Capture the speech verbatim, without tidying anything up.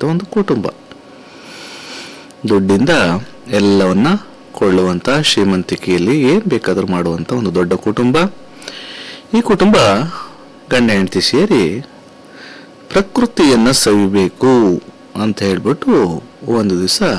ಒಂದು ಕುಟುಂಬ. ದುಡ್ಡಿಂದ ಎಲ್ಲವನ್ನ ಕೊಳ್ಳುವಂಥ, ಶ್ರೀಮಂತಿಕೆಯಲ್ಲಿ ಏನು ಬೇಕಾದರೂ ಮಾಡುವಂಥ ಒಂದು ದೊಡ್ಡ ಕುಟುಂಬ. ಈ ಕುಟುಂಬ ಗಂಡ ಹೆಂಡತಿ ಸೇರಿ ಪ್ರಕೃತಿಯನ್ನು ಸವಿಬೇಕು ಅಂತ ಹೇಳ್ಬಿಟ್ಟು ಒಂದು ದಿವಸ